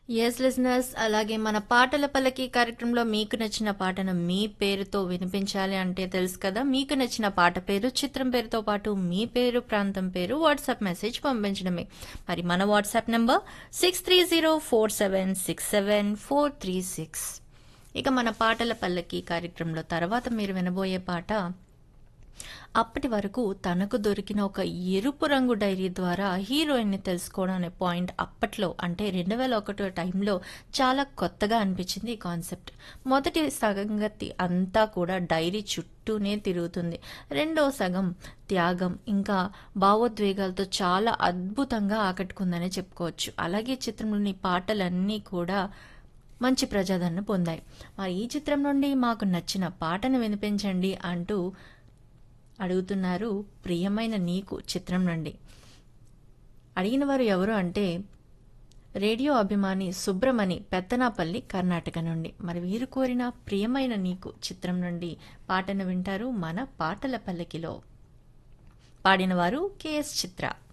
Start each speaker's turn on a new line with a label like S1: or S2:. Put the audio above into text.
S1: Yes listeners, అలాగే మన పాటల పల్లకి కార్యక్రమంలో మీకు నచ్చిన పాటను మీ పేరుతో వినిపించాలి అంటే తెలుసు కదా, మీకు నచ్చిన పాట పేరు, చిత్రం పేరుతో పాటు మీ పేరు, ప్రాంతం పేరు వాట్సాప్ మెసేజ్ పంపించడమే. మరి మన వాట్సాప్ నంబర్ 6304767436. ఇక మన పాటల పల్లకి కార్యక్రమంలో తర్వాత మీరు వినబోయే పాట అప్పటి వరకు తనకు దొరికిన ఒక ఎరుపు రంగు డైరీ ద్వారా హీరోయిన్ని తెలుసుకోవడం అనే పాయింట్ అప్పట్లో అంటే 2001 టైంలో చాలా కొత్తగా అనిపించింది ఈ కాన్సెప్ట్. మొదటి సగంగతి అంతా కూడా డైరీ చుట్టూనే తిరుగుతుంది. రెండో సగం త్యాగం ఇంకా భావోద్వేగాలతో చాలా అద్భుతంగా ఆకట్టుకుందనే చెప్పుకోవచ్చు. అలాగే చిత్రంలోని పాటలన్నీ కూడా మంచి ప్రజాదరణ పొందాయి. మరి ఈ చిత్రం నుండి మాకు నచ్చిన పాటను వినిపించండి అంటూ అడుగుతున్నారు ప్రియమైన నీకు చిత్రం నుండి. అడిగిన వారు ఎవరు అంటే రేడియో అభిమాని సుబ్రమణి, పెత్తనాపల్లి, కర్ణాటక నుండి. మరి వీరు కోరిన ప్రియమైన నీకు చిత్రం నుండి పాటను వింటారు మన పాటల పల్లకిలో. పాడినవారు కెఎస్ చిత్ర.